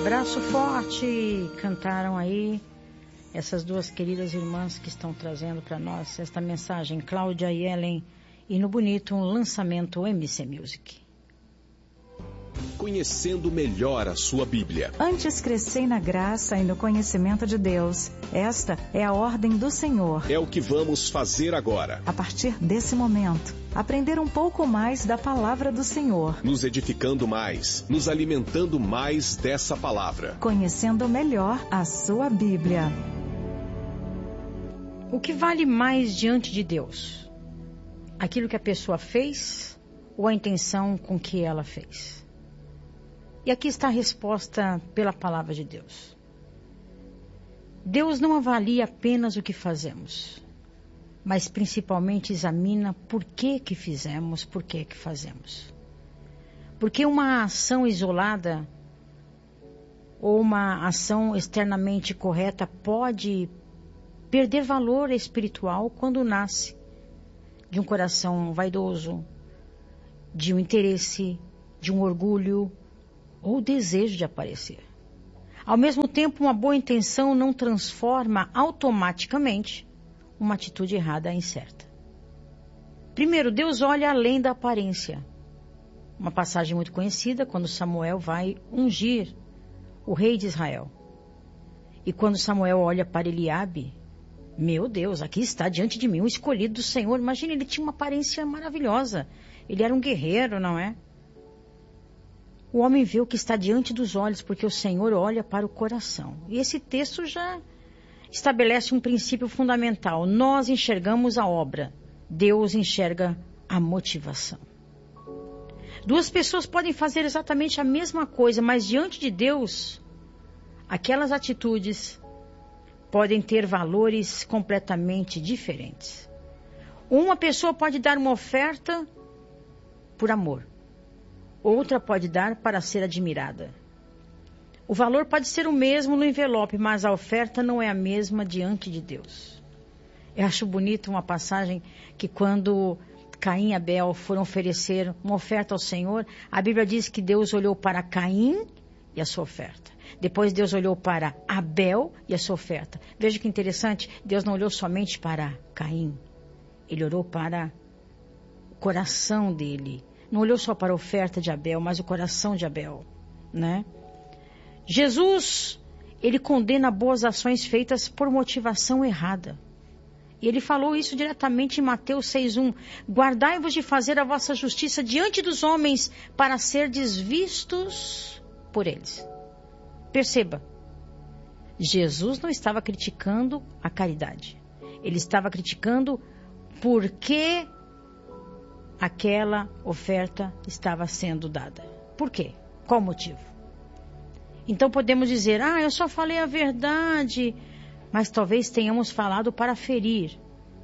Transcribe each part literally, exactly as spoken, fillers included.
Abraço forte, cantaram aí essas duas queridas irmãs que estão trazendo para nós esta mensagem, Cláudia e Ellen, e no bonito um lançamento M C Music. Conhecendo melhor a sua Bíblia. Antes crescei na graça e no conhecimento de Deus. Esta é a ordem do Senhor. É o que vamos fazer agora. A partir desse momento, aprender um pouco mais da palavra do Senhor. Nos edificando mais, nos alimentando mais dessa palavra. Conhecendo melhor a sua Bíblia. O que vale mais diante de Deus? Aquilo que a pessoa fez ou a intenção com que ela fez? E aqui está a resposta pela palavra de Deus. Deus não avalia apenas o que fazemos, mas principalmente examina por que que fizemos, por que que fazemos. Porque uma ação isolada ou uma ação externamente correta pode perder valor espiritual quando nasce de um coração vaidoso, de um interesse, de um orgulho, ou desejo de aparecer. Ao mesmo tempo, uma boa intenção não transforma automaticamente uma atitude errada em certa. Primeiro, Deus olha além da aparência. Uma passagem muito conhecida, quando Samuel vai ungir o rei de Israel. E quando Samuel olha para Eliabe, meu Deus, aqui está diante de mim um escolhido do Senhor. Imagina, ele tinha uma aparência maravilhosa. Ele era um guerreiro, não é? O homem vê o que está diante dos olhos, porque o Senhor olha para o coração. E esse texto já estabelece um princípio fundamental. Nós enxergamos a obra, Deus enxerga a motivação. Duas pessoas podem fazer exatamente a mesma coisa, mas diante de Deus, aquelas atitudes podem ter valores completamente diferentes. Uma pessoa pode dar uma oferta por amor. Outra pode dar para ser admirada. O valor pode ser o mesmo no envelope, mas a oferta não é a mesma diante de Deus. Eu acho bonito uma passagem que quando Caim e Abel foram oferecer uma oferta ao Senhor, a Bíblia diz que Deus olhou para Caim e a sua oferta. Depois Deus olhou para Abel e a sua oferta. Veja que interessante, Deus não olhou somente para Caim. Ele olhou para o coração dele. Não olhou só para a oferta de Abel, mas o coração de Abel, né? Jesus, ele condena boas ações feitas por motivação errada. E ele falou isso diretamente em Mateus seis, um. Guardai-vos de fazer a vossa justiça diante dos homens para serdes vistos por eles. Perceba, Jesus não estava criticando a caridade. Ele estava criticando por que aquela oferta estava sendo dada. Por quê? Qual o motivo? Então podemos dizer, ah, eu só falei a verdade, mas talvez tenhamos falado para ferir.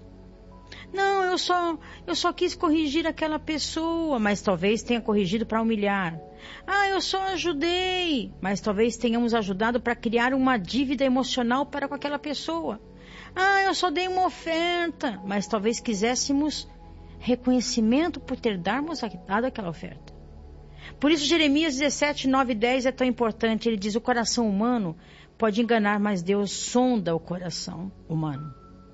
Não, eu só, eu só quis corrigir aquela pessoa, mas talvez tenha corrigido para humilhar. Ah, eu só ajudei, mas talvez tenhamos ajudado para criar uma dívida emocional para com aquela pessoa. Ah, eu só dei uma oferta, mas talvez quiséssemos reconhecimento por ter darmos dado aquela oferta. Por isso Jeremias dezessete, nove e dez é tão importante. Ele diz, o coração humano pode enganar, mas Deus sonda o coração humano.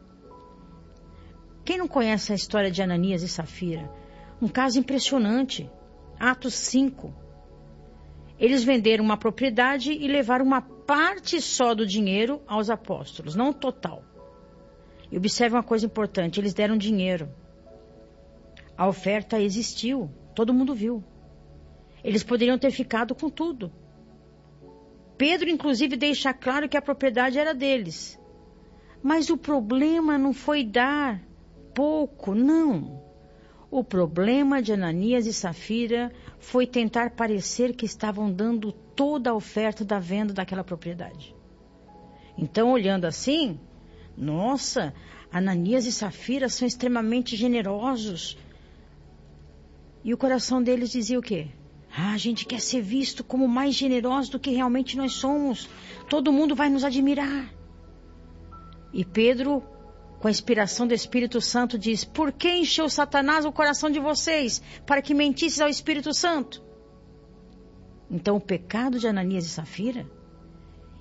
Quem não conhece a história de Ananias e Safira? Um caso impressionante. Atos cinco. Eles venderam uma propriedade e levaram uma parte só do dinheiro aos apóstolos, não o total. E observe uma coisa importante, eles deram dinheiro. A oferta existiu, todo mundo viu. Eles poderiam ter ficado com tudo. Pedro, inclusive, deixa claro que a propriedade era deles. Mas o problema não foi dar pouco, não. O problema de Ananias e Safira foi tentar parecer que estavam dando toda a oferta da venda daquela propriedade. Então, olhando assim, nossa, Ananias e Safira são extremamente generosos. E o coração deles dizia o quê? Ah, a gente quer ser visto como mais generoso do que realmente nós somos. Todo mundo vai nos admirar. E Pedro, com a inspiração do Espírito Santo, diz, por que encheu Satanás o coração de vocês? Para que mentisses ao Espírito Santo? Então o pecado de Ananias e Safira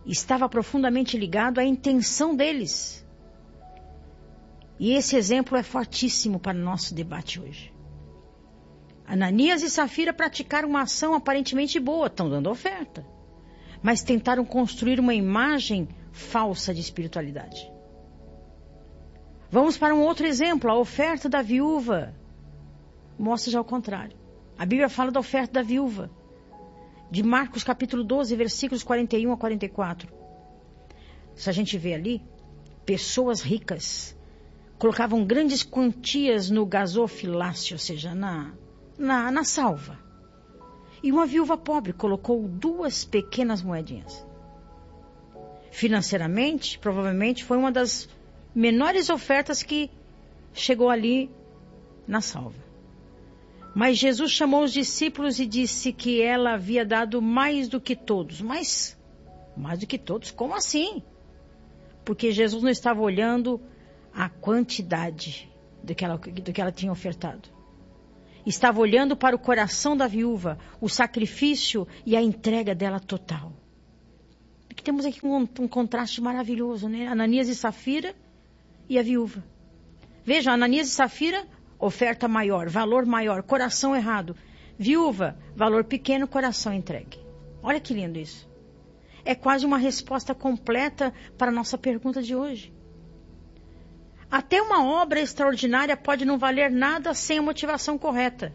estava profundamente ligado à intenção deles. E esse exemplo é fortíssimo para o nosso debate hoje. Ananias e Safira praticaram uma ação aparentemente boa, estão dando oferta, mas tentaram construir uma imagem falsa de espiritualidade. Vamos para um outro exemplo, a oferta da viúva. Mostra já o contrário. A Bíblia fala da oferta da viúva, de Marcos capítulo doze, versículos quarenta e um a quarenta e quatro. Se a gente vê ali, pessoas ricas colocavam grandes quantias no gasofilácio, ou seja, na, na, na salva. E uma viúva pobre colocou duas pequenas moedinhas. Financeiramente, provavelmente foi uma das menores ofertas que chegou ali na salva. Mas Jesus chamou os discípulos e disse que ela havia dado mais do que todos. Mas, mais do que todos? Como assim? Porque Jesus não estava olhando a quantidade do que ela, do que ela tinha ofertado. Estava olhando para o coração da viúva, o sacrifício e a entrega dela total. Aqui temos aqui um, um contraste maravilhoso, né? Ananias e Safira e a viúva. Vejam, Ananias e Safira, oferta maior, valor maior, coração errado. Viúva, valor pequeno, coração entregue. Olha que lindo isso. É quase uma resposta completa para a nossa pergunta de hoje. Até uma obra extraordinária pode não valer nada sem a motivação correta.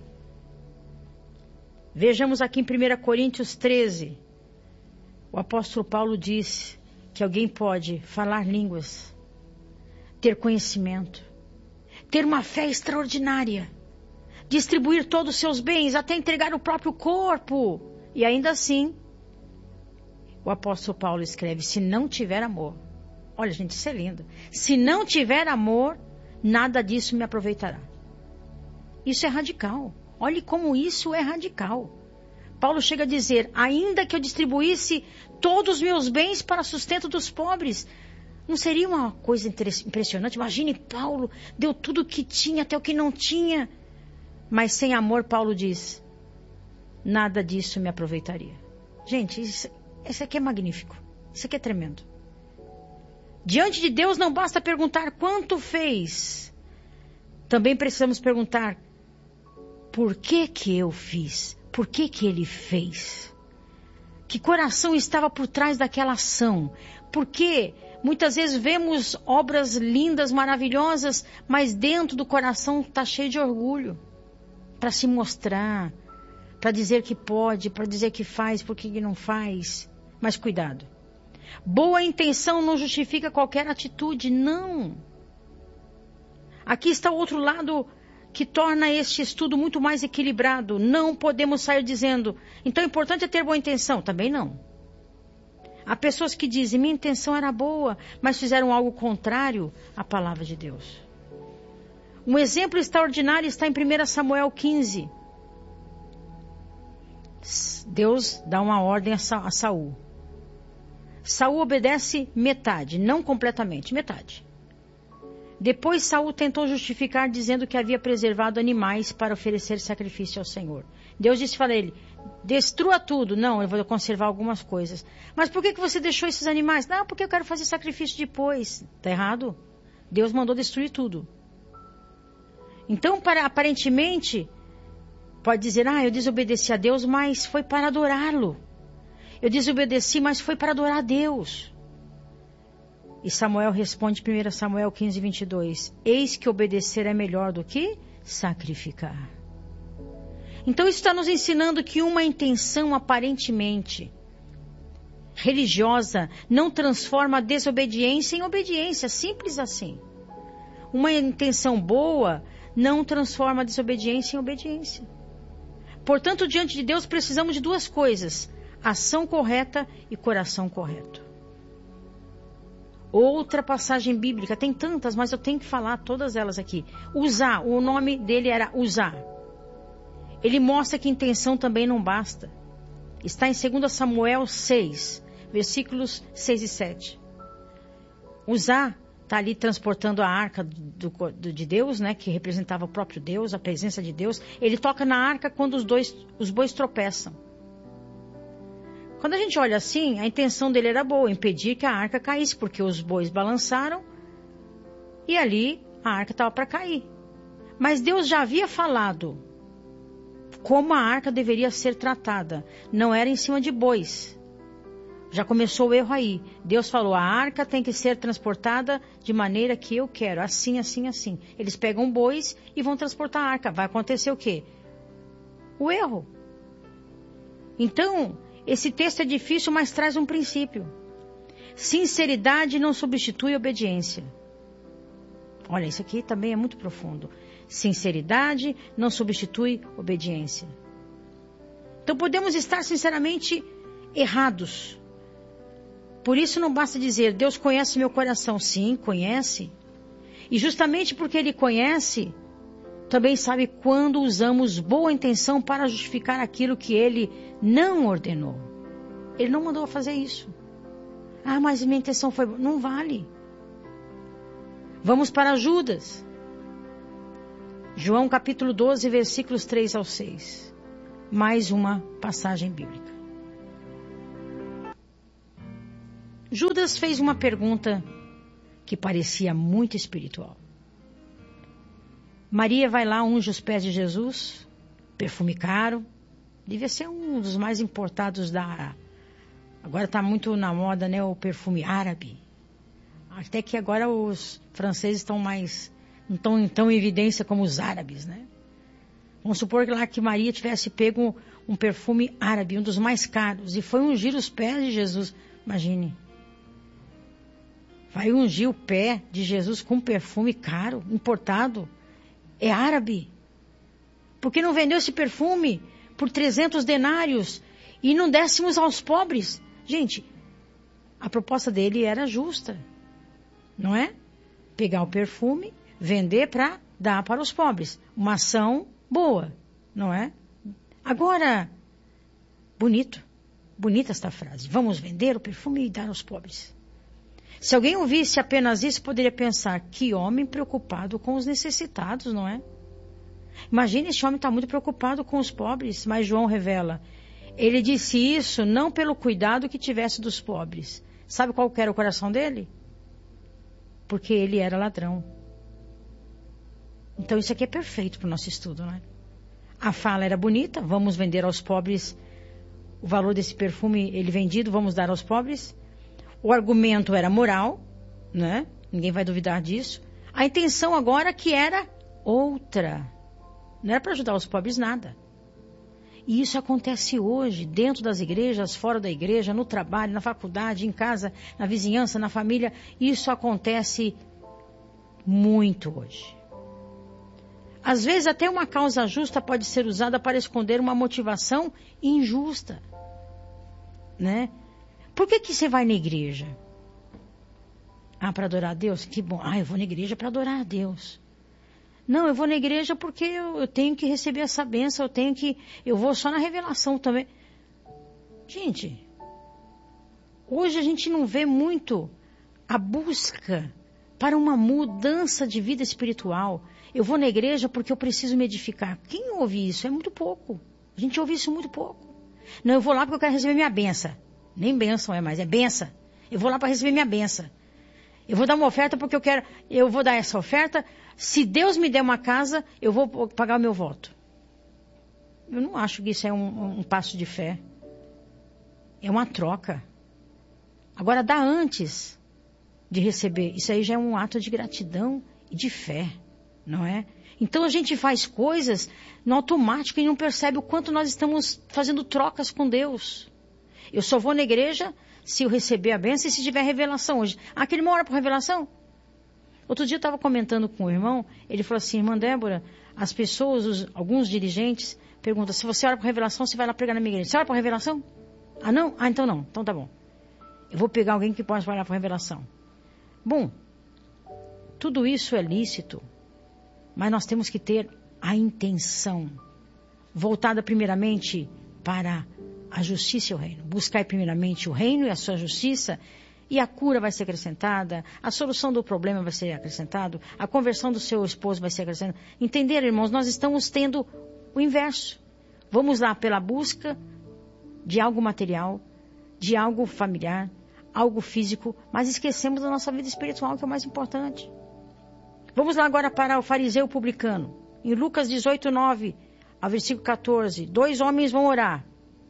Vejamos aqui em primeira Coríntios treze. O apóstolo Paulo diz que alguém pode falar línguas, ter conhecimento, ter uma fé extraordinária, distribuir todos os seus bens, até entregar o próprio corpo. E ainda assim, o apóstolo Paulo escreve, se não tiver amor. Olha, gente, isso é lindo. Se não tiver amor, nada disso me aproveitará. Isso é radical. Olhe como isso é radical. Paulo chega a dizer, ainda que eu distribuísse todos os meus bens para sustento dos pobres, não seria uma coisa impressionante? Imagine, Paulo deu tudo o que tinha, até o que não tinha. Mas sem amor, Paulo diz, nada disso me aproveitaria. Gente, isso, isso aqui é magnífico. Isso aqui é tremendo. Diante de Deus não basta perguntar quanto fez. Também precisamos perguntar, por que que eu fiz? Por que que ele fez? Que coração estava por trás daquela ação? Porque muitas vezes vemos obras lindas, maravilhosas, mas dentro do coração está cheio de orgulho. Para se mostrar, para dizer que pode, para dizer que faz, por que não faz. Mas cuidado. Boa intenção não justifica qualquer atitude, não. Aqui está o outro lado que torna este estudo muito mais equilibrado. Não podemos sair dizendo, então o importante é ter boa intenção. Também não. Há pessoas que dizem, minha intenção era boa, mas fizeram algo contrário à palavra de Deus. Um exemplo extraordinário está em primeira Samuel quinze. Deus dá uma ordem a Saul. Saul obedece metade, não completamente, metade. Depois Saul tentou justificar dizendo que havia preservado animais para oferecer sacrifício ao Senhor. Deus disse para ele, destrua tudo. Não, eu vou conservar algumas coisas. Mas por que que você deixou esses animais? Não, porque eu quero fazer sacrifício depois. Está errado? Deus mandou destruir tudo. Então, para, aparentemente, pode dizer, ah, eu desobedeci a Deus, mas foi para adorá-lo. Eu desobedeci, mas foi para adorar a Deus. E Samuel responde, primeira Samuel quinze, vinte e dois, eis que obedecer é melhor do que sacrificar. Então isso está nos ensinando que uma intenção aparentemente religiosa não transforma a desobediência em obediência, simples assim. Uma intenção boa não transforma a desobediência em obediência. Portanto, diante de Deus precisamos de duas coisas, ação correta e coração correto. Outra passagem bíblica, tem tantas, mas eu tenho que falar todas elas aqui. Uzá, o nome dele era Uzá. Ele mostra que intenção também não basta. Está em segunda Samuel seis, versículos seis e sete. Uzá está ali transportando a arca do, do, de Deus, né, que representava o próprio Deus, a presença de Deus. Ele toca na arca quando os, dois, os bois tropeçam. Quando a gente olha assim, a intenção dele era boa, impedir que a arca caísse, porque os bois balançaram e ali a arca estava para cair. Mas Deus já havia falado como a arca deveria ser tratada. Não era em cima de bois. Já começou o erro aí. Deus falou, a arca tem que ser transportada de maneira que eu quero. Assim, assim, assim. Eles pegam bois e vão transportar a arca. Vai acontecer o quê? O erro. Então, esse texto é difícil, mas traz um princípio. Sinceridade não substitui obediência. Olha, isso aqui também é muito profundo. Sinceridade não substitui obediência. Então podemos estar sinceramente errados. Por isso não basta dizer, Deus conhece meu coração. Sim, conhece. E justamente porque Ele conhece, também sabe quando usamos boa intenção para justificar aquilo que Ele não ordenou. Ele não mandou fazer isso. Ah, mas minha intenção foi... Não vale. Vamos para Judas. João capítulo doze, versículos três ao seis. Mais uma passagem bíblica. Judas fez uma pergunta que parecia muito espiritual. Maria vai lá, unge os pés de Jesus, perfume caro, devia ser um dos mais importados da... Agora está muito na moda, né, o perfume árabe. Até que agora os franceses estão mais... não estão em tão evidência como os árabes, né? Vamos supor que lá que Maria tivesse pego um perfume árabe, um dos mais caros, e foi ungir os pés de Jesus. Imagine. Vai ungir o pé de Jesus com um perfume caro, importado. É árabe. Por que não vendeu esse perfume por trezentos denários e não dessemos aos pobres? Gente, a proposta dele era justa, não é? Pegar o perfume, vender para dar para os pobres. Uma ação boa, não é? Agora, bonito, bonita esta frase. Vamos vender o perfume e dar aos pobres. Se alguém ouvisse apenas isso, poderia pensar, que homem preocupado com os necessitados, não é? Imagina, esse homem está muito preocupado com os pobres, mas João revela, ele disse isso não pelo cuidado que tivesse dos pobres. Sabe qual que era o coração dele? Porque ele era ladrão. Então isso aqui é perfeito para o nosso estudo, não é? A fala era bonita, vamos vender aos pobres o valor desse perfume, ele vendido, vamos dar aos pobres. O argumento era moral, né? Ninguém vai duvidar disso. A intenção agora que era outra. Não era para ajudar os pobres nada. E isso acontece hoje, dentro das igrejas, fora da igreja, no trabalho, na faculdade, em casa, na vizinhança, na família. Isso acontece muito hoje. Às vezes até uma causa justa pode ser usada para esconder uma motivação injusta, né? Por que que você vai na igreja? Ah, para adorar a Deus? Que bom. Ah, eu vou na igreja para adorar a Deus. Não, eu vou na igreja porque eu, eu tenho que receber essa bênção, eu tenho que... Eu vou só na revelação também. Gente, hoje a gente não vê muito a busca para uma mudança de vida espiritual. Eu vou na igreja porque eu preciso me edificar. Quem ouve isso? É muito pouco. A gente ouve isso muito pouco. Não, eu vou lá porque eu quero receber minha bênção. Nem bênção é mais, é benção. Eu vou lá para receber minha bênção. Eu vou dar uma oferta porque eu quero... Eu vou dar essa oferta. Se Deus me der uma casa, eu vou pagar o meu voto. Eu não acho que isso é um, um passo de fé. É uma troca. Agora, dar antes de receber. Isso aí já é um ato de gratidão e de fé, não é? Então a gente faz coisas no automático e não percebe o quanto nós estamos fazendo trocas com Deus. Eu só vou na igreja se eu receber a bênção e se tiver revelação hoje. Ah, aquele uma hora por revelação? Outro dia eu estava comentando com o irmão, ele falou assim, irmã Débora, as pessoas, os, alguns dirigentes, perguntam, se você ora por revelação, você vai lá pregar na minha igreja. Você ora por revelação? Ah, não? Ah, então não. Então tá bom. Eu vou pegar alguém que pode orar por revelação. Bom, tudo isso é lícito, mas nós temos que ter a intenção voltada primeiramente para a justiça e o reino. Buscar primeiramente o reino e a sua justiça, e a cura vai ser acrescentada, a solução do problema vai ser acrescentado, a conversão do seu esposo vai ser acrescentada. Entenderam, irmãos? Nós estamos tendo o inverso. Vamos lá pela busca de algo material, de algo familiar, algo físico, mas esquecemos da nossa vida espiritual, que é o mais importante. Vamos lá agora para o fariseu publicano. Em Lucas dezoito, nove, ao versículo quatorze. Dois homens vão orar.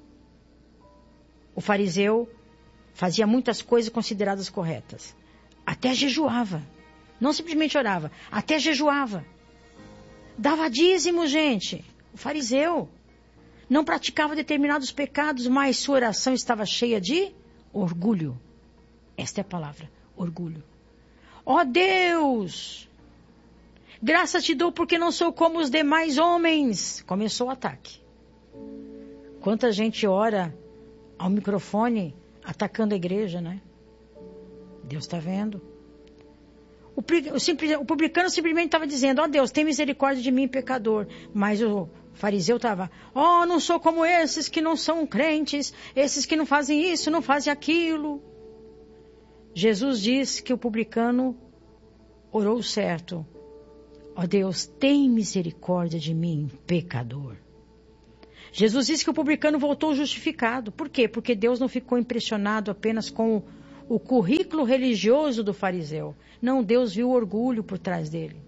O fariseu fazia muitas coisas consideradas corretas. Até jejuava. Não simplesmente orava, até jejuava. Dava dízimo, gente. O fariseu não praticava determinados pecados, mas sua oração estava cheia de orgulho. Esta é a palavra, orgulho. Ó Deus, graças te dou porque não sou como os demais homens. Começou o ataque. Quanta gente ora ao microfone atacando a igreja, né? Deus está vendo. O, o, o publicano simplesmente estava dizendo, ó Deus, tem misericórdia de mim, pecador. Mas o fariseu estava, ó, não sou como esses que não são crentes, esses que não fazem isso, não fazem aquilo. Jesus diz que o publicano orou certo. Ó Deus, tem misericórdia de mim, pecador. Jesus disse que o publicano voltou justificado. Por quê? Porque Deus não ficou impressionado apenas com o, o currículo religioso do fariseu. Não, Deus viu o orgulho por trás dele.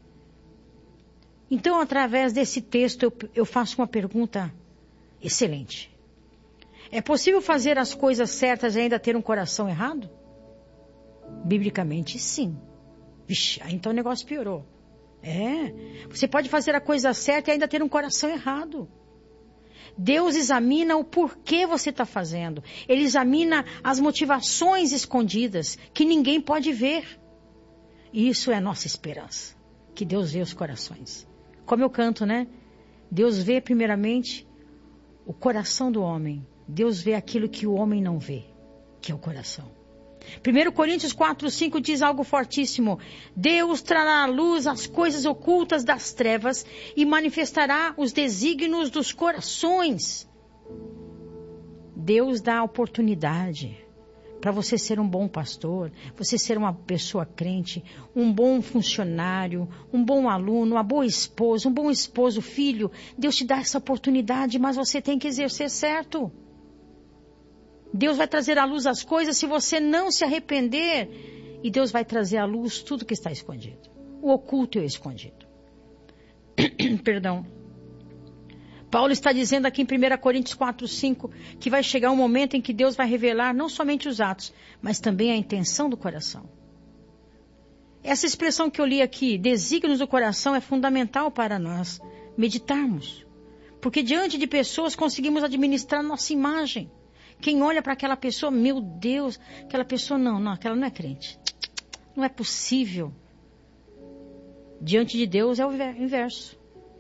Então, através desse texto, eu, eu faço uma pergunta excelente. É possível fazer as coisas certas e ainda ter um coração errado? Biblicamente, sim. Vixe, aí então o negócio piorou. É, você pode fazer a coisa certa e ainda ter um coração errado. Deus examina o porquê você está fazendo. Ele examina as motivações escondidas que ninguém pode ver. E isso é a nossa esperança. Que Deus vê os corações. Como eu canto, né? Deus vê primeiramente o coração do homem. Deus vê aquilo que o homem não vê, que é o coração. primeiro Coríntios quatro, cinco diz algo fortíssimo. Deus trará à luz as coisas ocultas das trevas e manifestará os desígnios dos corações. Deus dá a oportunidade para você ser um bom pastor, você ser uma pessoa crente, um bom funcionário, um bom aluno, uma boa esposa, um bom esposo, filho. Deus te dá essa oportunidade, mas você tem que exercer certo. Deus vai trazer à luz as coisas se você não se arrepender. E Deus vai trazer à luz tudo que está escondido. O oculto e o escondido. Perdão. Paulo está dizendo aqui em primeiro Coríntios quatro, cinco que vai chegar um momento em que Deus vai revelar não somente os atos, mas também a intenção do coração. Essa expressão que eu li aqui, desígnios do coração, é fundamental para nós meditarmos. Porque diante de pessoas conseguimos administrar nossa imagem. Quem olha para aquela pessoa, meu Deus, aquela pessoa não, não, aquela não é crente. Não é possível. Diante de Deus é o inverso.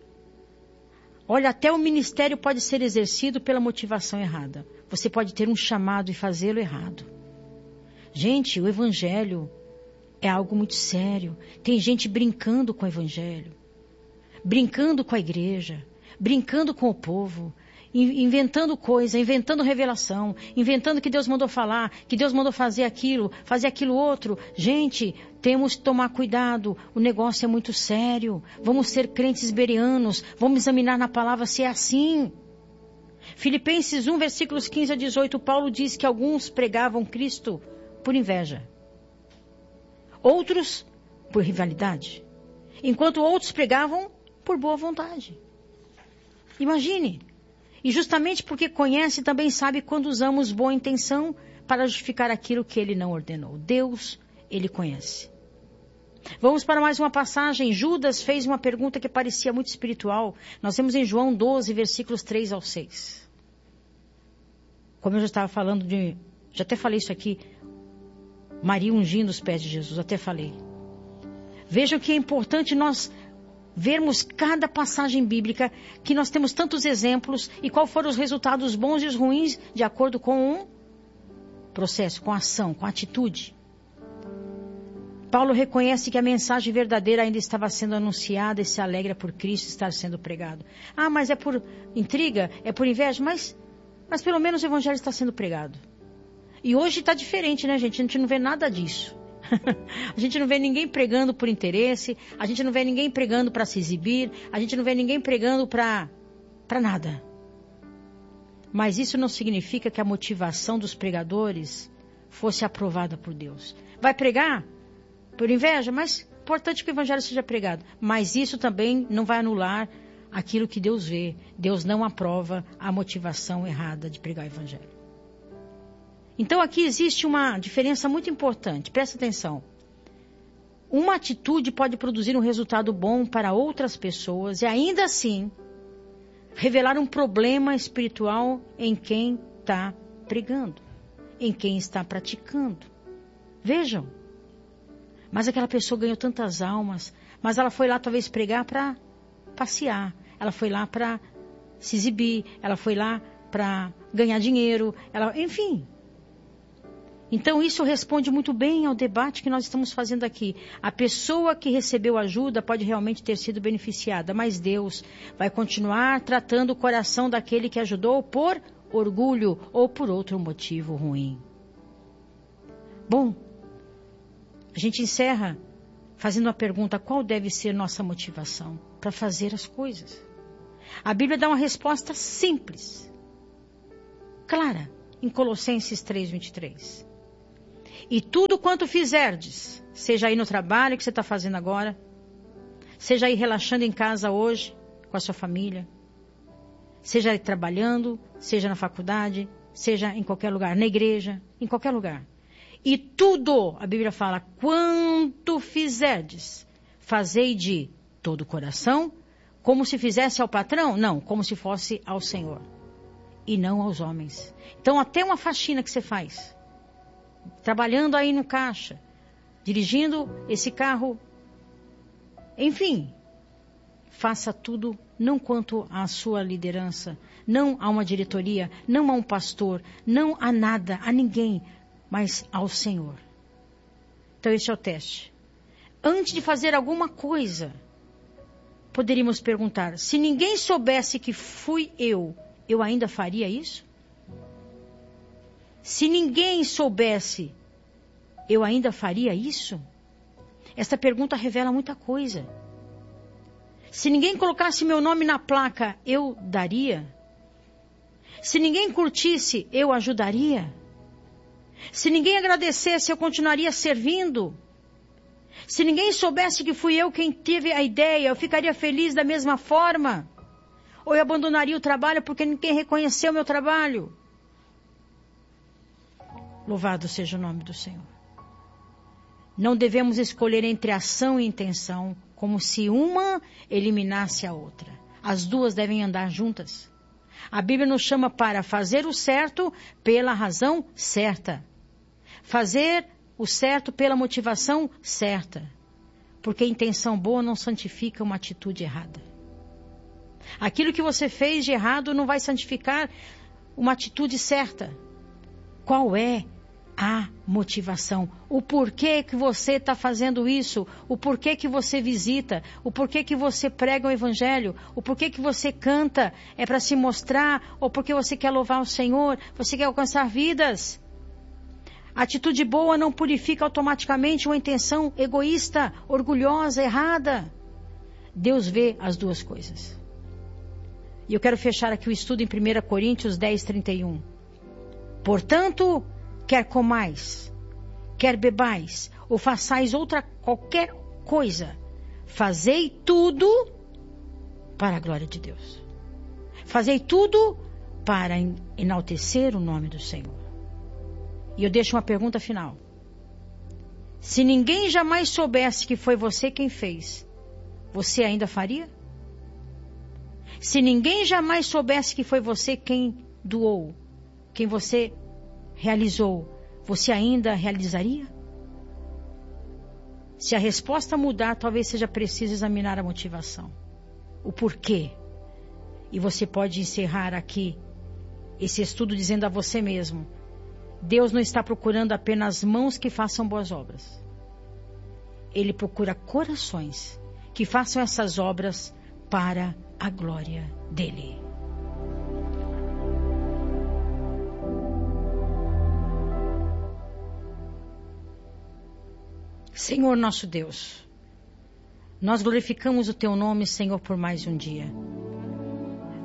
Olha, até o ministério pode ser exercido pela motivação errada. Você pode ter um chamado e fazê-lo errado. Gente, o evangelho é algo muito sério. Tem gente brincando com o evangelho, brincando com a igreja, brincando com o povo, inventando coisa, inventando revelação, inventando que Deus mandou falar, que Deus mandou fazer aquilo, fazer aquilo outro. Gente, temos que tomar cuidado, o negócio é muito sério. Vamos ser crentes bereanos, vamos examinar na palavra se é assim. Filipenses um, versículos quinze a dezoito, Paulo diz que alguns pregavam Cristo por inveja, outros por rivalidade, enquanto outros pregavam por boa vontade. Imagine. E justamente porque conhece, também sabe quando usamos boa intenção para justificar aquilo que ele não ordenou. Deus, ele conhece. Vamos para mais uma passagem. Judas fez uma pergunta que parecia muito espiritual. Nós temos em João doze, versículos três ao seis. Como eu já estava falando de... Já até falei isso aqui. Maria ungindo os pés de Jesus, até falei. Vejam que é importante nós... vermos cada passagem bíblica, que nós temos tantos exemplos, e qual foram os resultados bons e os ruins, de acordo com um processo, com a ação, com a atitude. Paulo reconhece que a mensagem verdadeira ainda estava sendo anunciada e se alegra por Cristo estar sendo pregado. Ah, mas é por intriga, é por inveja, mas, mas pelo menos o evangelho está sendo pregado. E hoje está diferente, né, gente? A gente não vê nada disso. A gente não vê ninguém pregando por interesse, a gente não vê ninguém pregando para se exibir, a gente não vê ninguém pregando para para nada. Mas isso não significa que a motivação dos pregadores fosse aprovada por Deus. Vai pregar por inveja, mas é importante que o evangelho seja pregado. Mas isso também não vai anular aquilo que Deus vê. Deus não aprova a motivação errada de pregar o evangelho. Então aqui existe uma diferença muito importante. Presta atenção. Uma atitude pode produzir um resultado bom para outras pessoas e ainda assim revelar um problema espiritual em quem está pregando, em quem está praticando. Vejam. Mas aquela pessoa ganhou tantas almas, mas ela foi lá talvez pregar para passear. Ela foi lá para se exibir, ela foi lá para ganhar dinheiro, ela, enfim. Então isso responde muito bem ao debate que nós estamos fazendo aqui. A pessoa que recebeu ajuda pode realmente ter sido beneficiada, mas Deus vai continuar tratando o coração daquele que ajudou por orgulho ou por outro motivo ruim. Bom, a gente encerra fazendo a pergunta: qual deve ser nossa motivação para fazer as coisas? A Bíblia dá uma resposta simples, clara, em Colossenses três, vinte e três. E tudo quanto fizerdes, seja aí no trabalho que você está fazendo agora, seja aí relaxando em casa hoje com a sua família, seja aí trabalhando, seja na faculdade, seja em qualquer lugar, na igreja, em qualquer lugar. E tudo, a Bíblia fala, quanto fizerdes, fazei de todo o coração, como se fizesse ao patrão? Não, como se fosse ao Senhor, e não aos homens. Então até uma faxina que você faz, trabalhando aí no caixa, dirigindo esse carro, enfim, faça tudo não quanto à sua liderança, não a uma diretoria, não a um pastor, não a nada, a ninguém, mas ao Senhor. Então esse é o teste. Antes de fazer alguma coisa, poderíamos perguntar: se ninguém soubesse que fui eu, eu ainda faria isso? Se ninguém soubesse, eu ainda faria isso? Esta pergunta revela muita coisa. Se ninguém colocasse meu nome na placa, eu daria? Se ninguém curtisse, eu ajudaria? Se ninguém agradecesse, eu continuaria servindo? Se ninguém soubesse que fui eu quem teve a ideia, eu ficaria feliz da mesma forma? Ou eu abandonaria o trabalho porque ninguém reconheceu o meu trabalho? Louvado seja o nome do Senhor. Não devemos escolher entre ação e intenção, como se uma eliminasse a outra. As duas devem andar juntas. A Bíblia nos chama para fazer o certo pela razão certa. Fazer o certo pela motivação certa. Porque a intenção boa não santifica uma atitude errada. Aquilo que você fez de errado não vai santificar uma atitude certa. Qual é a motivação? O porquê que você está fazendo isso? O porquê que você visita? O porquê que você prega o evangelho? O porquê que você canta? É para se mostrar? Ou porque você quer louvar o Senhor? Você quer alcançar vidas? Atitude boa não purifica automaticamente uma intenção egoísta, orgulhosa, errada. Deus vê as duas coisas. E eu quero fechar aqui o estudo em primeira Coríntios dez, trinta e um. Portanto, quer comais, quer bebais, ou façais outra qualquer coisa, fazei tudo para a glória de Deus. Fazei tudo para enaltecer o nome do Senhor. E eu deixo uma pergunta final. Se ninguém jamais soubesse que foi você quem fez, você ainda faria? Se ninguém jamais soubesse que foi você quem doou, quem você realizou, você ainda realizaria? Se a resposta mudar, talvez seja preciso examinar a motivação, o porquê. E você pode encerrar aqui esse estudo dizendo a você mesmo: Deus não está procurando apenas mãos que façam boas obras. Ele procura corações que façam essas obras para a glória dele. Senhor nosso Deus, nós glorificamos o Teu nome, Senhor, por mais um dia.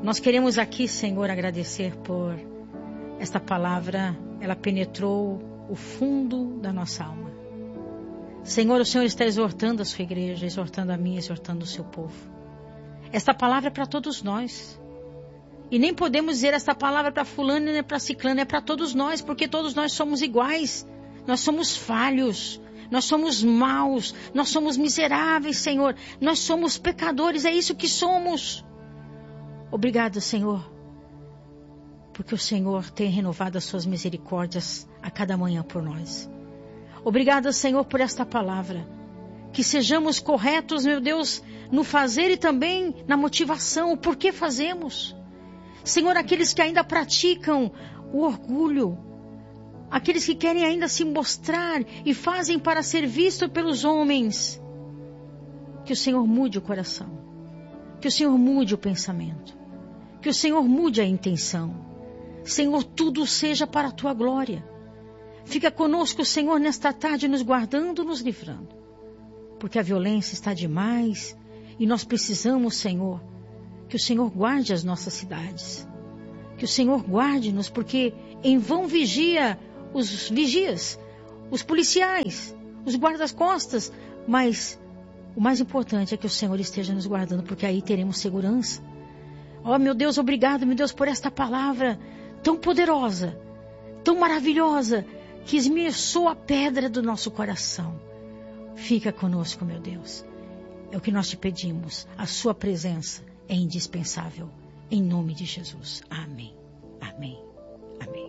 Nós queremos aqui, Senhor, agradecer por esta palavra. Ela penetrou o fundo da nossa alma. Senhor, o Senhor está exortando a sua igreja, exortando a mim, exortando o seu povo. Esta palavra é para todos nós. E nem podemos dizer esta palavra para fulano nem para ciclano, é para todos nós, porque todos nós somos iguais. Nós somos falhos, nós somos maus, nós somos miseráveis, Senhor. Nós somos pecadores, é isso que somos. Obrigado, Senhor, porque o Senhor tem renovado as suas misericórdias a cada manhã por nós. Obrigado, Senhor, por esta palavra. Que sejamos corretos, meu Deus, no fazer e também na motivação, o porquê fazemos. Senhor, aqueles que ainda praticam o orgulho, aqueles que querem ainda se mostrar e fazem para ser visto pelos homens, que o Senhor mude o coração, que o Senhor mude o pensamento, que o Senhor mude a intenção. Senhor, tudo seja para a Tua glória. Fica conosco, Senhor, nesta tarde, nos guardando, nos livrando, porque a violência está demais e nós precisamos, Senhor, que o Senhor guarde as nossas cidades, que o Senhor guarde-nos, porque em vão vigia os vigias, os policiais, os guardas-costas, mas o mais importante é que o Senhor esteja nos guardando, porque aí teremos segurança. Oh, meu Deus, obrigado, meu Deus, por esta palavra tão poderosa, tão maravilhosa, que esmiuçou a pedra do nosso coração. Fica conosco, meu Deus. É o que nós te pedimos. A sua presença é indispensável. Em nome de Jesus. Amém. Amém. Amém.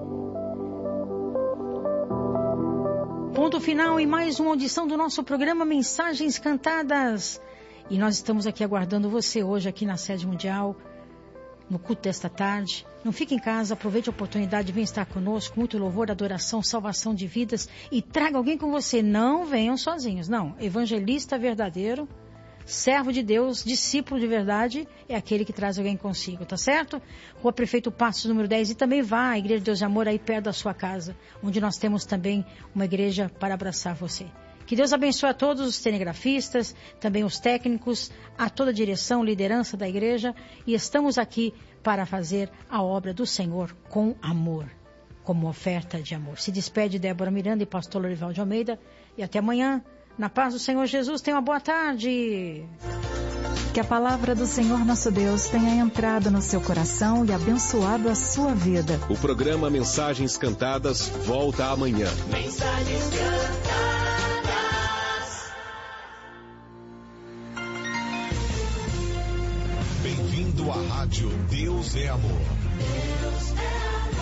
Ponto final em mais uma audição do nosso programa Mensagens Cantadas. E nós estamos aqui aguardando você hoje aqui na Sede Mundial, no culto desta tarde. Não fique em casa, aproveite a oportunidade, vem estar conosco, muito louvor, adoração, salvação de vidas, e traga alguém com você. Não venham sozinhos, não. Evangelista verdadeiro, servo de Deus, discípulo de verdade, é aquele que traz alguém consigo, tá certo? Rua Prefeito Passos, número dez, e também vá à Igreja de Deus de Amor aí perto da sua casa, onde nós temos também uma igreja para abraçar você. Que Deus abençoe a todos os cinegrafistas, também os técnicos, a toda a direção, liderança da igreja, e estamos aqui para fazer a obra do Senhor com amor, como oferta de amor. Se despede Débora Miranda e pastor Lorival de Almeida, e até amanhã, na paz do Senhor Jesus. Tenha uma boa tarde. Que a palavra do Senhor nosso Deus tenha entrado no seu coração e abençoado a sua vida. O programa Mensagens Cantadas volta amanhã. Mensagens Cantadas. Bem-vindo à Rádio Deus é Amor. Deus é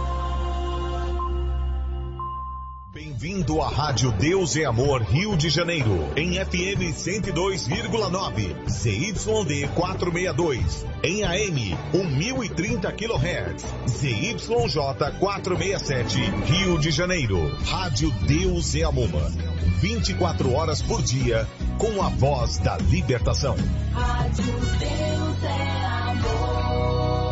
amor. Bem-vindo à Rádio Deus é Amor, Rio de Janeiro, em F M cento e dois vírgula nove, Z Y D quatrocentos e sessenta e dois, em A M mil e trinta quilohertz, Z Y J quatrocentos e sessenta e sete, Rio de Janeiro. Rádio Deus é Amor, vinte e quatro horas por dia, com a voz da libertação. Rádio Deus é amor.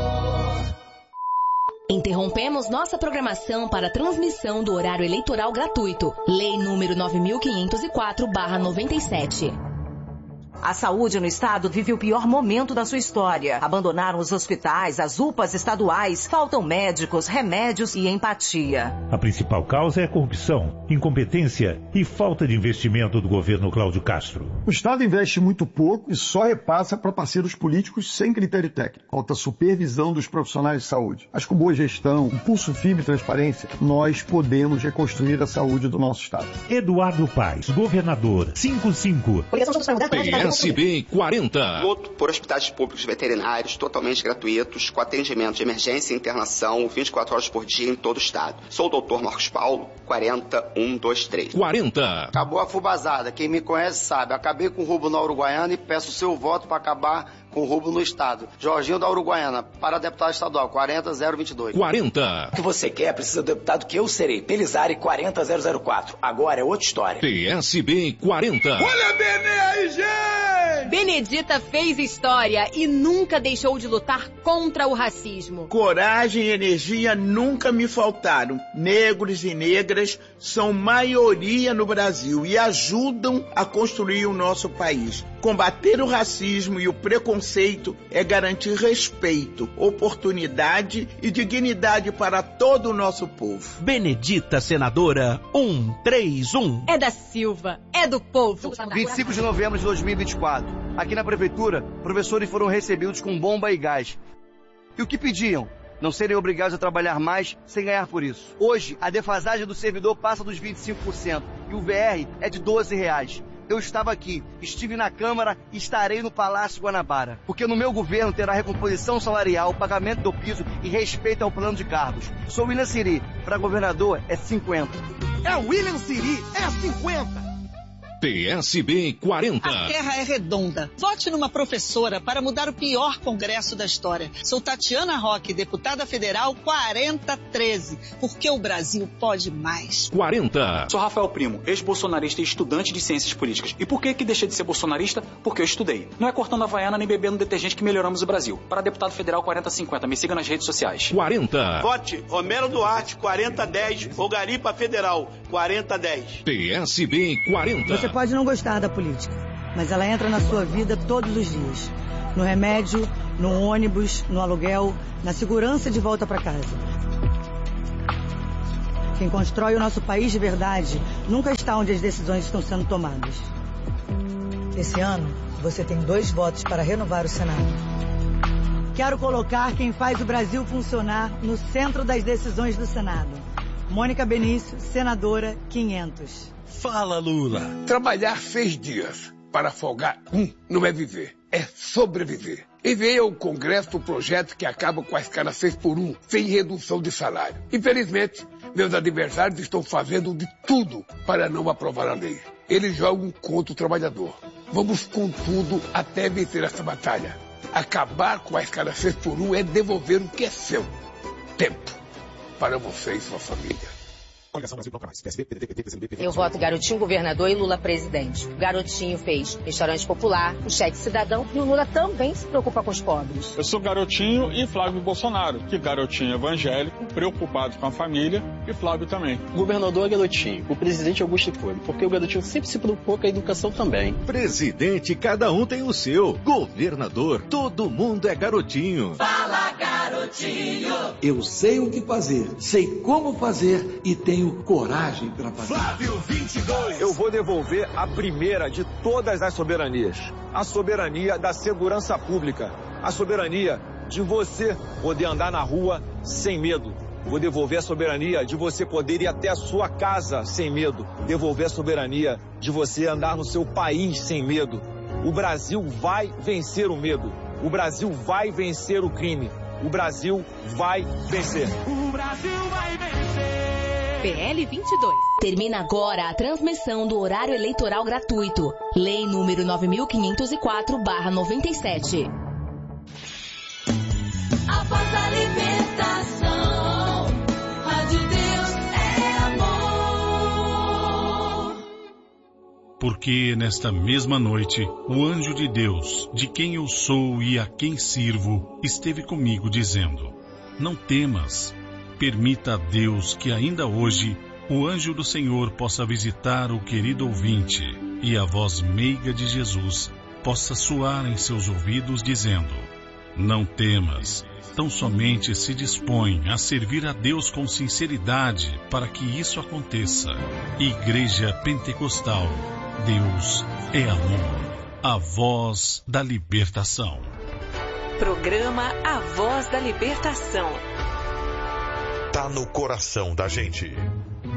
Interrompemos nossa programação para transmissão do horário eleitoral gratuito. Lei número nove mil quinhentos e quatro barra noventa e sete. A saúde no estado vive o pior momento da sua história. Abandonaram os hospitais, as U P As estaduais, faltam médicos, remédios e empatia. A principal causa é a corrupção, incompetência e falta de investimento do governo Cláudio Castro. O estado investe muito pouco e só repassa para parceiros políticos sem critério técnico. Falta supervisão dos profissionais de saúde. Mas com boa gestão, um pulso firme e transparência, nós podemos reconstruir a saúde do nosso estado. Eduardo Paes, governador, cinquenta e cinco. P S B quarenta. Luto por hospitais públicos veterinários totalmente gratuitos, com atendimento de emergência e internação vinte e quatro horas por dia em todo o estado. Sou o doutor Marcos Paulo, quarenta, cento e vinte e três. quarenta. Acabou a fubazada. Quem me conhece sabe. Acabei com o roubo na Uruguaiana e peço o seu voto para acabar com o roubo no estado. Jorginho da Uruguaiana, para deputado estadual, quarenta, zero vinte e dois. quarenta. O que você quer precisa do deputado que eu serei. Pelizari, quarenta, zero zero quatro. Agora é outra história. P S B quarenta. Olha a Benê aí, gente! Benedita fez história e nunca deixou de lutar contra o racismo. Coragem e energia nunca me faltaram. Negros e negras são maioria no Brasil e ajudam a construir o nosso país. Combater o racismo e o preconceito é garantir respeito, oportunidade e dignidade para todo o nosso povo. Benedita Senadora cento e trinta e um. É da Silva, é do povo. vinte e cinco de novembro de dois mil e vinte e quatro. Aqui na prefeitura, professores foram recebidos com bomba e gás. E o que pediam? Não serem obrigados a trabalhar mais sem ganhar por isso. Hoje, a defasagem do servidor passa dos vinte e cinco por cento e o V R é de doze reais. Eu estava aqui, estive na Câmara e estarei no Palácio Guanabara. Porque no meu governo terá recomposição salarial, pagamento do piso e respeito ao plano de cargos. Sou William Siri, para governador é cinquenta. É William Siri, é cinquenta. P S B quarenta. A terra é redonda. Vote numa professora para mudar o pior congresso da história. Sou Tatiana Roque, deputada federal quarenta treze. Porque o Brasil pode mais. quarenta. Sou Rafael Primo, ex-bolsonarista e estudante de ciências políticas. E por que que deixei de ser bolsonarista? Porque eu estudei. Não é cortando a havaiana nem bebendo detergente que melhoramos o Brasil. Para deputado federal quarenta cinquenta. Me siga nas redes sociais. quarenta. Vote Romero Duarte quarenta dez ou Garipa Federal quarenta dez. P S B quarenta. Você pode não gostar da política, mas ela entra na sua vida todos os dias. No remédio, no ônibus, no aluguel, na segurança de volta para casa. Quem constrói o nosso país de verdade nunca está onde as decisões estão sendo tomadas. Esse ano, você tem dois votos para renovar o Senado. Quero colocar quem faz o Brasil funcionar no centro das decisões do Senado. Mônica Benício, senadora quinhentos. Fala, Lula. Trabalhar seis dias para folgar um não é viver, é sobreviver. Enviei ao Congresso o projeto que acaba com a escala seis por um, sem redução de salário. Infelizmente, meus adversários estão fazendo de tudo para não aprovar a lei. Eles jogam contra o trabalhador. Vamos com tudo até vencer essa batalha. Acabar com a escala seis por um é devolver o que é seu. Tempo para você e sua família. Eu voto Garotinho governador e Lula presidente. O Garotinho fez restaurante popular, o cheque cidadão e o Lula também se preocupa com os pobres. Eu sou Garotinho e Flávio Bolsonaro, que Garotinho evangélico, preocupado com a família, e Flávio também. O governador é Garotinho, o presidente Augusto Cury, porque o Garotinho sempre se preocupou com a educação também. Presidente, cada um tem o seu. Governador, todo mundo é Garotinho. Fala, Garotinho! Eu sei o que fazer, sei como fazer e tenho coragem para fazer. Flávio vinte e dois. Eu vou devolver a primeira de todas as soberanias. A soberania da segurança pública. A soberania de você poder andar na rua sem medo. Vou devolver a soberania de você poder ir até a sua casa sem medo. Devolver a soberania de você andar no seu país sem medo. O Brasil vai vencer o medo. O Brasil vai vencer o crime. O Brasil vai vencer. O Brasil vai vencer. P L vinte e dois. Termina agora a transmissão do horário eleitoral gratuito. Lei número nove mil quinhentos e quatro barra noventa e sete. A voz da libertação. Rádio Deus é amor. Porque nesta mesma noite, o anjo de Deus, de quem eu sou e a quem sirvo, esteve comigo dizendo: não temas. Permita a Deus que ainda hoje o anjo do Senhor possa visitar o querido ouvinte e a voz meiga de Jesus possa soar em seus ouvidos dizendo: não temas, tão somente se dispõe a servir a Deus com sinceridade para que isso aconteça. Igreja Pentecostal, Deus é amor, a voz da libertação. Programa A Voz da Libertação. Tá no coração da gente.